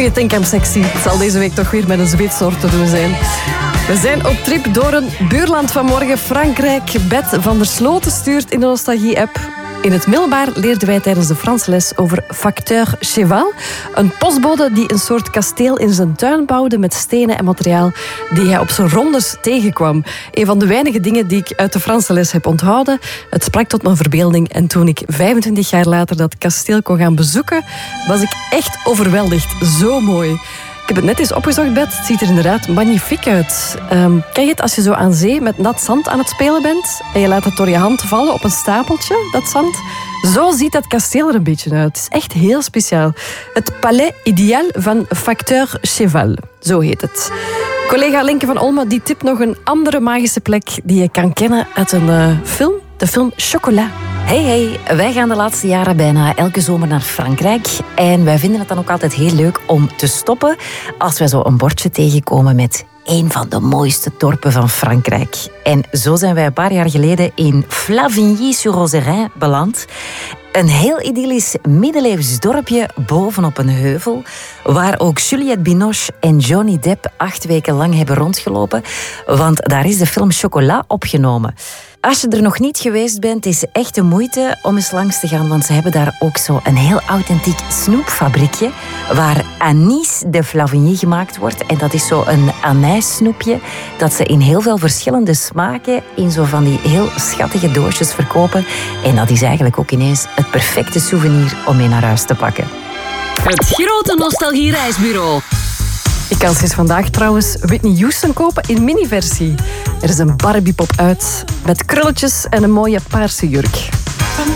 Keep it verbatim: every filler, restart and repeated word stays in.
you think I'm sexy? Het zal deze week toch weer met een zweetsoort te doen zijn. We zijn op trip door een buurland van morgen, Frankrijk. Bet van der Sloten stuurt in de Nostalgie-app. In het middelbaar leerden wij tijdens de Franse les over facteur cheval. Een postbode die een soort kasteel in zijn tuin bouwde met stenen en materiaal die hij op zijn rondes tegenkwam. Een van de weinige dingen die ik uit de Franse les heb onthouden. Het sprak tot mijn verbeelding en toen ik vijfentwintig jaar later dat kasteel kon gaan bezoeken, was ik echt overweldigd. Zo mooi. Ik heb het net eens opgezocht, Bet. Het ziet er inderdaad magnifiek uit. Um, ken je het als je zo aan zee met nat zand aan het spelen bent en je laat het door je hand vallen op een stapeltje, dat zand? Zo ziet dat kasteel er een beetje uit. Het is echt heel speciaal. Het Palais Ideal van Facteur Cheval. Zo heet het. Collega Linke van Olme die tipt nog een andere magische plek die je kan kennen uit een uh, film. De film Chocolat. Hey, hey, wij gaan de laatste jaren bijna elke zomer naar Frankrijk. En wij vinden het dan ook altijd heel leuk om te stoppen als wij zo een bordje tegenkomen met een van de mooiste dorpen van Frankrijk. En zo zijn wij een paar jaar geleden in Flavigny-sur-Rozerin beland. Een heel idyllisch middeleeuws dorpje bovenop een heuvel, waar ook Juliette Binoche en Johnny Depp acht weken lang hebben rondgelopen, want daar is de film Chocolat opgenomen. Als je er nog niet geweest bent, is het echt de moeite om eens langs te gaan, want ze hebben daar ook zo een heel authentiek snoepfabriekje waar Anis de Flavigny gemaakt wordt. En dat is zo een anijssnoepje dat ze in heel veel verschillende smaken in zo van die heel schattige doosjes verkopen. En dat is eigenlijk ook ineens het perfecte souvenir om mee naar huis te pakken. Het grote nostalgie-reisbureau. Ik kan sinds vandaag trouwens Whitney Houston kopen in mini-versie. Er is een Barbiepop uit met krulletjes en een mooie paarse jurk.